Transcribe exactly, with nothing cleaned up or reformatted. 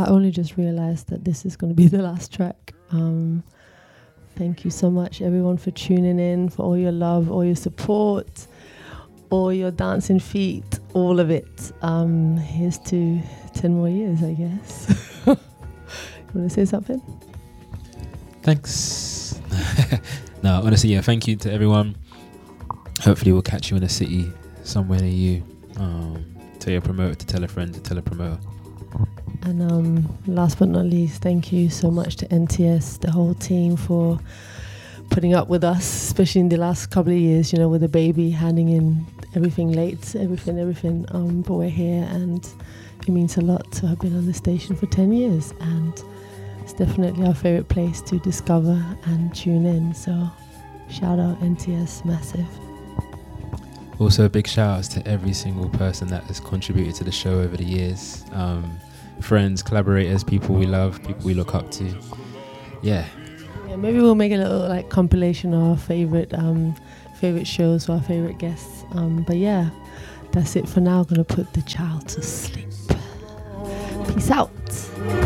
I only just realized that this is going to be the last track. Um, thank you so much, everyone, for tuning in, for all your love, all your support, all your dancing feet, all of it. Um, here's to ten more years, I guess. You want to say something? Thanks. No, honestly, yeah, thank you to everyone. Hopefully we'll catch you in a city somewhere near you. Um, tell your promoter to tell a friend to tell a promoter. And um, last but not least, thank you so much to N T S, the whole team, for putting up with us, especially in the last couple of years, you know, with the baby, handing in everything late, everything, everything. Um, but we're here, and it means a lot to have been on the station for ten years. And it's definitely our favorite place to discover and tune in. So shout out N T S, massive. Also, big shout outs to every single person that has contributed to the show over the years. Um, friends, collaborators, people we love, people we look up to. Yeah. Yeah, maybe we'll make a little like compilation of our favorite um, favorite shows or our favorite guests. Um, but yeah, that's it for now. I'm gonna put the child to sleep. Peace out.